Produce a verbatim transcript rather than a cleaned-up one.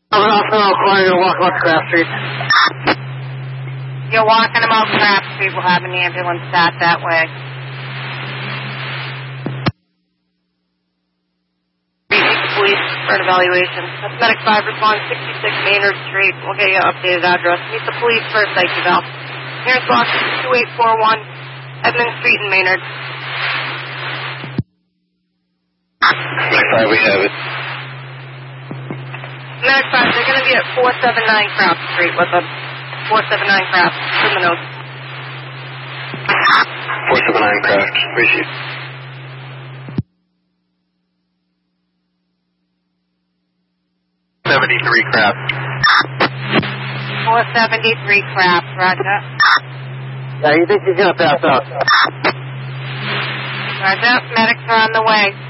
I'm also calling you to walk up Craft Street. You're walking them out Craft Street. We'll have an ambulance start that way. Police for an evaluation. That's Medic five respond sixty-six Maynard Street. We'll get you an updated address. Meet the police for a psych eval. Here's box two eight four one, Edmund Street in Maynard. Medic five, we have it. Medic five, they're going to be at four seven nine Craft Street with them. four seven nine Craft, criminals. four seven nine Craft, appreciate it. seventy-three Craft. four seventy-three Craft, Roger. Yeah, you think he's going to pass out? Roger, medics are on the way.